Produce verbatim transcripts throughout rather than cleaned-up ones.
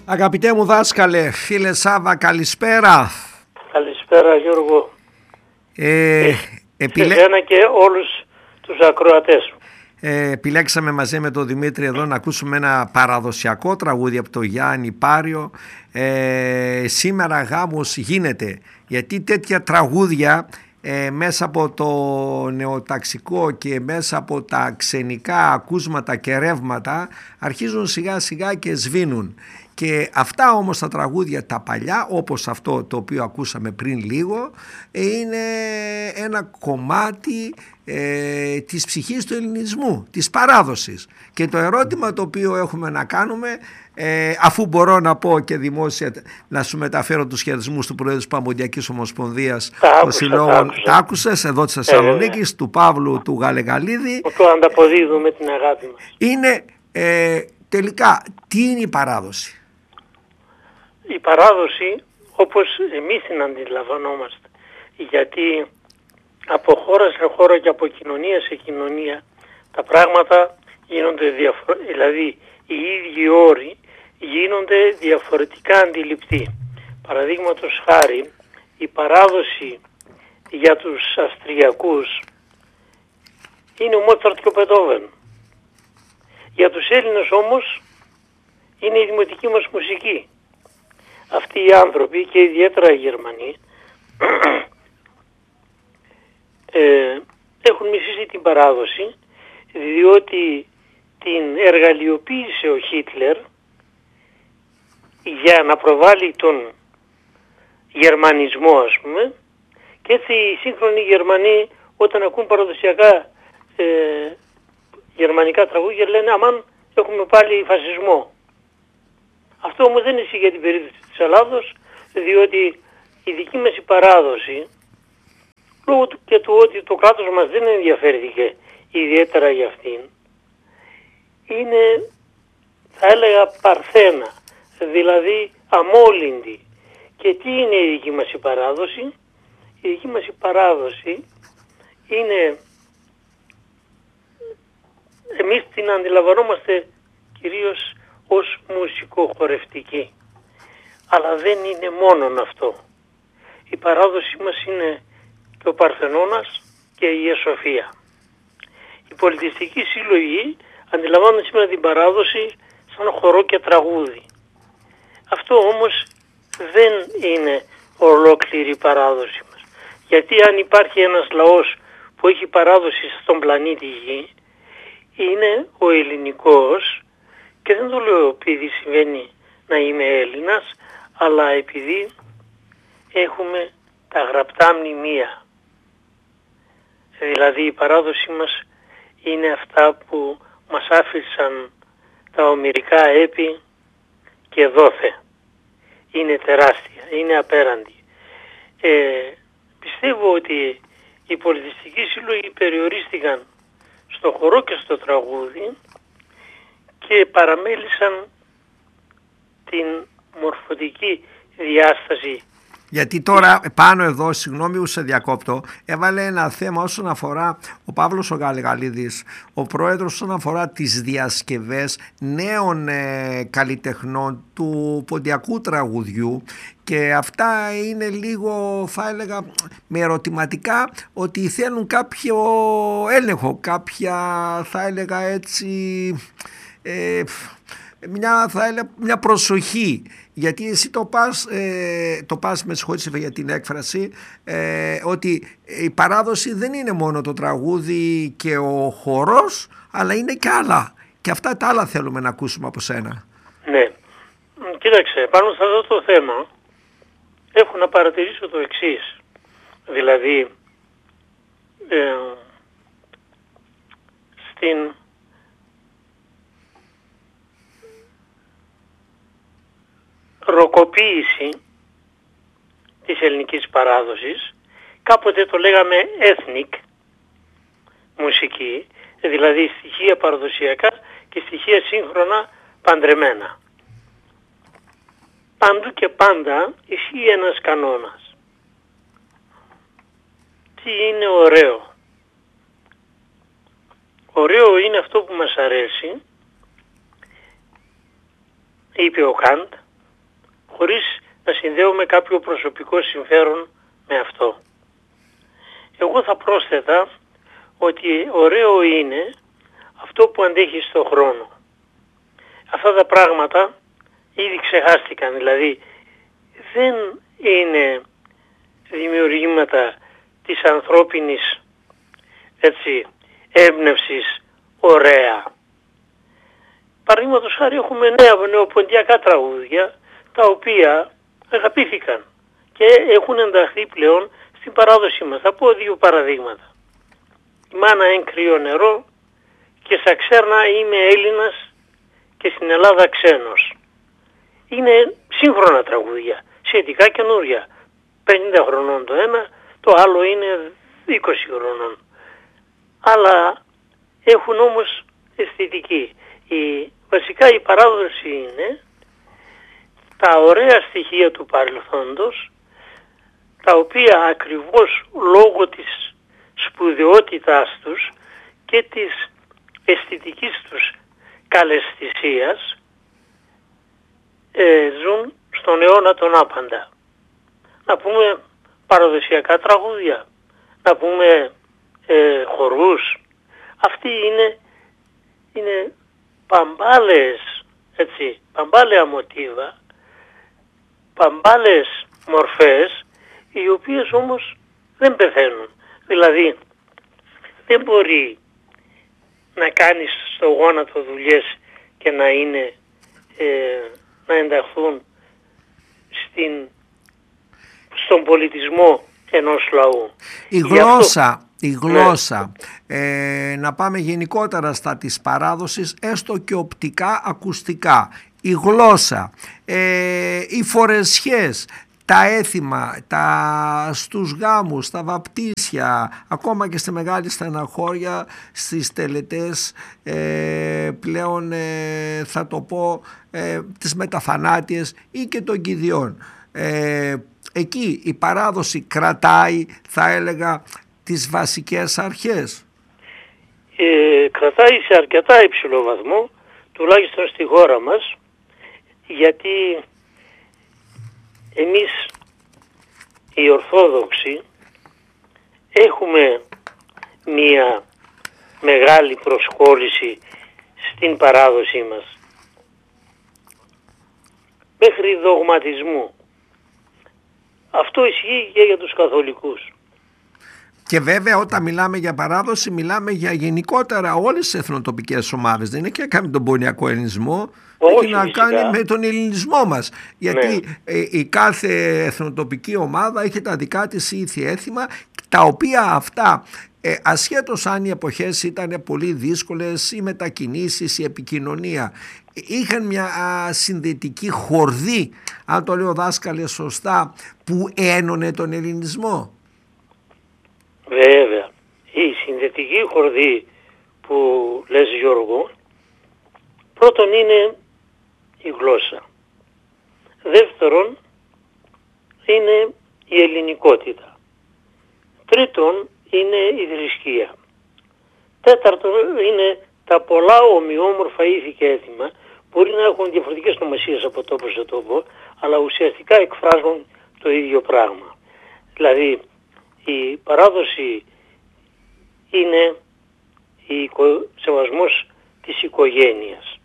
Αγαπητέ μου δάσκαλε, φίλε Σάβα, καλησπέρα. Καλησπέρα Γιώργο. Ε, επιλέ... Σε σένα και όλους τους ακροατές. Ε, επιλέξαμε μαζί με τον Δημήτρη εδώ να ακούσουμε ένα παραδοσιακό τραγούδι από το Γιάννη Πάριο. Ε, σήμερα γάμος γίνεται, γιατί τέτοια τραγούδια ε, μέσα από το νεοταξικό και μέσα από τα ξενικά ακούσματα και ρεύματα αρχίζουν σιγά σιγά και σβήνουν. Και αυτά όμως τα τραγούδια τα παλιά, όπως αυτό το οποίο ακούσαμε πριν λίγο, είναι ένα κομμάτι ε, της ψυχής του ελληνισμού, της παράδοσης. Και το ερώτημα το οποίο έχουμε να κάνουμε, ε, αφού μπορώ να πω και δημόσια να σου μεταφέρω τους χαιρετισμούς του Προέδρου της Παμποντιακής Ομοσπονδίας των Συλλόγων, τα άκουσες εδώ της Θεσσαλονίκης, ε, του Παύλου του Γαλεγαλίδη. Το ανταποδίδουμε την αγάπη μας. Είναι ε, τελικά τι είναι η παράδοση? Η παράδοση, όπως εμείς την αντιλαμβανόμαστε, γιατί από χώρα σε χώρα και από κοινωνία σε κοινωνία τα πράγματα γίνονται διαφορετικά, δηλαδή οι ίδιοι όροι γίνονται διαφορετικά αντιληπτοί. Παραδείγματος χάρη, η παράδοση για τους Αυστριακούς είναι ο Μότσαρτ και ο Μπετχόβεν. Για τους Έλληνες όμως είναι η δημοτική μας μουσική. Αυτοί οι άνθρωποι και ιδιαίτερα οι Γερμανοί ε, έχουν μισήσει την παράδοση, διότι την εργαλειοποίησε ο Χίτλερ για να προβάλλει τον γερμανισμό, ας πούμε, και έτσι οι σύγχρονοι Γερμανοί όταν ακούν παραδοσιακά ε, γερμανικά τραγούδια λένε αμάν έχουμε πάλι φασισμό. Αυτό όμως δεν ισχύει για την περίπτωση της Ελλάδος, διότι η δική μας η παράδοση, λόγω και του ότι το κράτος μας δεν ενδιαφέρθηκε ιδιαίτερα για αυτήν, είναι, θα έλεγα, παρθένα, δηλαδή αμόλυντη. Και τι είναι η δική μας η παράδοση? Η δική μας η παράδοση είναι, εμείς την αντιλαμβανόμαστε κυρίως ως μουσικοχορευτική. Αλλά δεν είναι μόνον αυτό. Η παράδοση μας είναι και ο Παρθενώνας και η Αγία Σοφία. Οι πολιτιστικοί σύλλογοι αντιλαμβάνονται σήμερα την παράδοση σαν χορό και τραγούδι. Αυτό όμως δεν είναι ολόκληρη η παράδοση μας. Γιατί αν υπάρχει ένας λαός που έχει παράδοση στον πλανήτη Γη, είναι ο ελληνικός. Και δεν το λέω επειδή συμβαίνει να είμαι Έλληνας, αλλά επειδή έχουμε τα γραπτά μνημεία. Δηλαδή η παράδοση μας είναι αυτά που μας άφησαν τα ομηρικά έπι και δόθε. Είναι τεράστια, είναι απέραντη. Ε, πιστεύω ότι οι πολιτιστικοί σύλλογοι περιορίστηκαν στο χορό και στο τραγούδι και παραμέλησαν την μορφωτική διάσταση. Γιατί τώρα πάνω εδώ, συγγνώμη που σε διακόπτω, έβαλε ένα θέμα όσον αφορά ο Παύλος ο Γαλεγαλίδης, ο πρόεδρος, όσον αφορά τις διασκευές νέων ε, καλλιτεχνών του ποντιακού τραγουδιού, και αυτά είναι λίγο, θα έλεγα, με ερωτηματικά, ότι θέλουν κάποιο έλεγχο, κάποια, θα έλεγα έτσι, ε, μια, θα έλεγα, μια προσοχή. Γιατί εσύ το πας, ε, το πας με συγχωρείτε για την έκφραση, ε, ότι η παράδοση δεν είναι μόνο το τραγούδι και ο χορός, αλλά είναι και άλλα. Και αυτά τα άλλα θέλουμε να ακούσουμε από σένα. Ναι. Κοίταξε, πάνω σε αυτό το θέμα έχω να παρατηρήσω το εξής. Δηλαδή, ε, στην ροκοποίηση της ελληνικής παράδοσης, κάποτε το λέγαμε ethnic μουσική, δηλαδή στοιχεία παραδοσιακά και στοιχεία σύγχρονα παντρεμένα. Παντού και πάντα ισχύει ένας κανόνας. Τι είναι ωραίο? Ωραίο είναι αυτό που μας αρέσει, είπε ο Καντ, χωρίς να συνδέουμε κάποιο προσωπικό συμφέρον με αυτό. Εγώ θα πρόσθετα ότι ωραίο είναι αυτό που αντέχει στο χρόνο. Αυτά τα πράγματα ήδη ξεχάστηκαν, δηλαδή δεν είναι δημιουργήματα της ανθρώπινης, έτσι, έμπνευσης ωραία. Παραδείγματος χάρη έχουμε νέα νεοποντιακά τραγούδια τα οποία αγαπήθηκαν και έχουν ενταχθεί πλέον στην παράδοσή μας. Θα πω δύο παραδείγματα. Η μάνα εν κρύο νερό και στα ξέρνα είμαι Έλληνας και στην Ελλάδα ξένος. Είναι σύγχρονα τραγούδια, σχετικά καινούρια. πενήντα χρονών το ένα, το άλλο είναι είκοσι χρονών. Αλλά έχουν όμως αισθητική. Η, βασικά η παράδοση είναι τα ωραία στοιχεία του παρελθόντος, τα οποία ακριβώς λόγω της σπουδαιότητάς τους και της αισθητικής τους καλαισθησίας ε, ζουν στον αιώνα τον άπαντα. Να πούμε παραδοσιακά τραγούδια, να πούμε ε, χορούς. Αυτοί είναι, είναι παμπάλες, έτσι, παμπάλαια μοτίβα, παμπάλες μορφές, οι οποίες όμως δεν πεθαίνουν. Δηλαδή δεν μπορεί να κάνεις στο γόνατο δουλειές και να είναι ε, να ενταχθούν στην, στον πολιτισμό ενός λαού. Η γλώσσα, η γλώσσα ναι. ε, να πάμε γενικότερα στα της παράδοσης, έστω και οπτικά, ακουστικά. Η γλώσσα, ε, οι φορεσιές, τα έθιμα, τα, στους γάμους, τα βαπτίσια, ακόμα και στη μεγάλη στεναχώρια, στις τελετές, ε, πλέον ε, θα το πω, ε, τις μεταφανάτιες ή και των κηδιών. Ε, εκεί η παράδοση κρατάει, θα έλεγα, τις βασικές αρχές. Ε, κρατάει σε αρκετά υψηλό βαθμό, τουλάχιστον στη χώρα μας, γιατί εμείς οι Ορθόδοξοι έχουμε μία μεγάλη προσκόλληση στην παράδοσή μας, μέχρι δογματισμού. Αυτό ισχύει και για τους καθολικούς. Και βέβαια όταν μιλάμε για παράδοση μιλάμε για γενικότερα όλες τις εθνοτοπικές ομάδες. Δεν είναι και να κάνει τον πονιακό ελληνισμό, έχει να φυσικά κάνει με τον ελληνισμό μας. Γιατί ναι. ε, η κάθε εθνοτοπική ομάδα έχει τα δικά της ήθη έθιμα, τα οποία αυτά ε, ασχέτως αν οι εποχές ήταν πολύ δύσκολες, οι μετακινήσεις, η επικοινωνία, είχαν μια α, συνδετική χορδή, αν το λέω δάσκαλε σωστά, που ένωνε τον ελληνισμό. Βέβαια, η συνδετική χορδή που λες Γιώργο, πρώτον είναι η γλώσσα. Δεύτερον είναι η ελληνικότητα. Τρίτον είναι η θρησκεία. Τέταρτον είναι τα πολλά ομοιόμορφα ήθη και έθιμα, μπορεί να έχουν διαφορετικές νομασίες από τόπο σε τόπο, αλλά ουσιαστικά εκφράζουν το ίδιο πράγμα. Δηλαδή η παράδοση είναι ο σεβασμός της οικογένειας,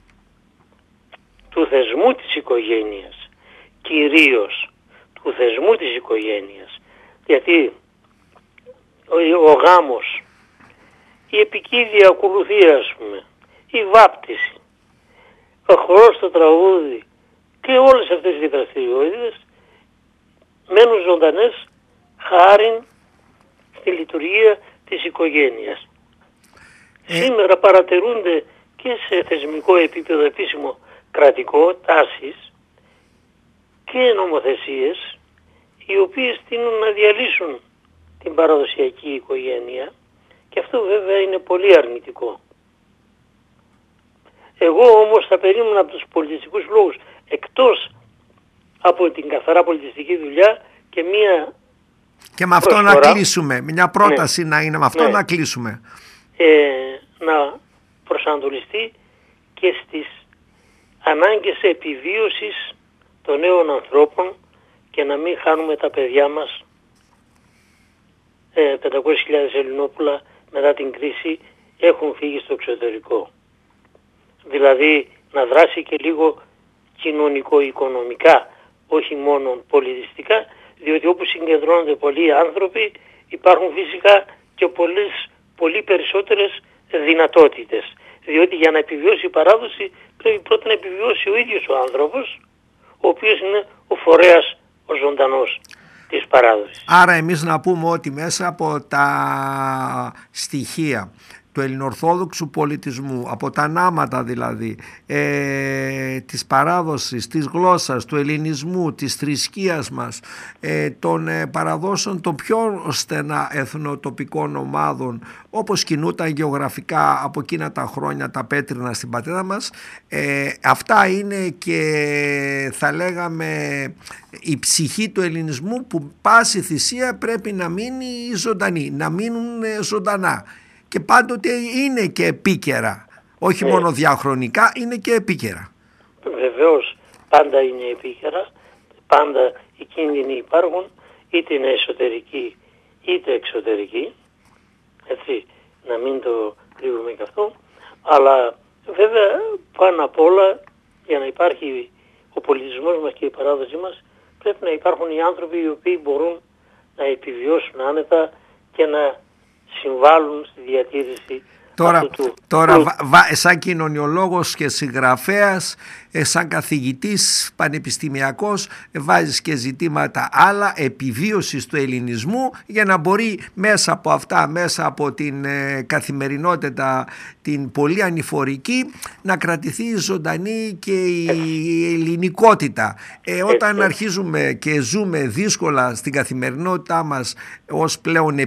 του θεσμού της οικογένειας, κυρίως του θεσμού της οικογένειας, γιατί ο, ο γάμος, η επικίδια ακολουθία, ας πούμε, η βάπτιση, ο χορός στο τραγούδι και όλες αυτές οι δραστηριότητες μένουν ζωντανές χάριν στη λειτουργία της οικογένειας. Ε... Σήμερα παρατηρούνται και σε θεσμικό επίπεδο επίσημο κρατικό τάσεις και νομοθεσίες οι οποίες τείνουν να διαλύσουν την παραδοσιακή οικογένεια, και αυτό βέβαια είναι πολύ αρνητικό. Εγώ όμως θα περίμενα από τους πολιτιστικούς λόγους, εκτός από την καθαρά πολιτιστική δουλειά, και μία και με αυτό προσφορά, να κλείσουμε, μια πρόταση ναι, να είναι με αυτό ναι, να κλείσουμε. Ε, να προσανατολιστεί και στις ανάγκες επιβίωσης των νέων ανθρώπων και να μην χάνουμε τα παιδιά μας. ε, πεντακόσιες χιλιάδες Ελληνόπουλα μετά την κρίση έχουν φύγει στο εξωτερικό. Δηλαδή να δράσει και λίγο κοινωνικο-οικονομικά, όχι μόνο πολιτιστικά, διότι όπου συγκεντρώνονται πολλοί άνθρωποι υπάρχουν φυσικά και πολλές, πολύ περισσότερες δυνατότητες. Διότι για να επιβιώσει η παράδοση πρέπει πρώτα να επιβιώσει ο ίδιος ο άνθρωπος, ο οποίος είναι ο φορέας, ο ζωντανός της παράδοσης. Άρα εμείς να πούμε ότι μέσα από τα στοιχεία του ελληνοορθόδοξου πολιτισμού, από τα νάματα δηλαδή, ε, της παράδοσης, της γλώσσας, του ελληνισμού, της θρησκείας μας, ε, των ε, παραδόσεων των πιο στενά εθνοτοπικών ομάδων, όπως κινούταν γεωγραφικά από εκείνα τα χρόνια τα πέτρινα στην πατρίδα μας, ε, αυτά είναι και θα λέγαμε η ψυχή του ελληνισμού που πάση θυσία πρέπει να μείνει ζωντανή, να μείνουν ζωντανά. Και πάντοτε είναι και επίκαιρα, όχι ε, μόνο διαχρονικά, είναι και επίκαιρα. Βεβαίως πάντα είναι επίκαιρα, πάντα οι κίνδυνοι υπάρχουν, είτε είναι εσωτερικοί είτε εξωτερικοί, έτσι, να μην το κρύβουμε και αυτό, αλλά βέβαια πάνω απ' όλα για να υπάρχει ο πολιτισμός μας και η παράδοση μας πρέπει να υπάρχουν οι άνθρωποι οι οποίοι μπορούν να επιβιώσουν άνετα και να συμβάλλουν στη διατήρηση τώρα, αυτού του... Τώρα βα, βα, σαν κοινωνιολόγος και συγγραφέας, σαν καθηγητής πανεπιστημιακός, βάζεις και ζητήματα άλλα επιβίωσης του ελληνισμού για να μπορεί μέσα από αυτά, μέσα από την ε, καθημερινότητα την πολύ ανηφορική, να κρατηθεί ζωντανή και η ελληνικότητα. Ε, όταν αρχίζουμε και ζούμε δύσκολα στην καθημερινότητά μας ως πλέον